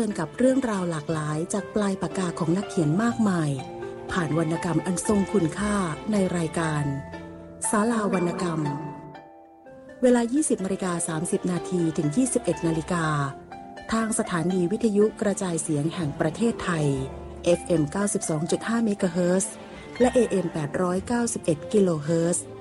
เดินกับเรื่องราวหลากหลายจากปลายปากกาของนักเขียนมากมายผ่านวรรณกรรมอันทรงคุณค่าในรายการศาลาวรรณกรรมเวลา 20:30 นาทีถึง 21 นาฬิกาทางสถานีวิทยุกระจายเสียงแห่งประเทศไทย FM 92.5 เมกะเฮิรตซ์และ AM 891 กิโลเฮิรตซ์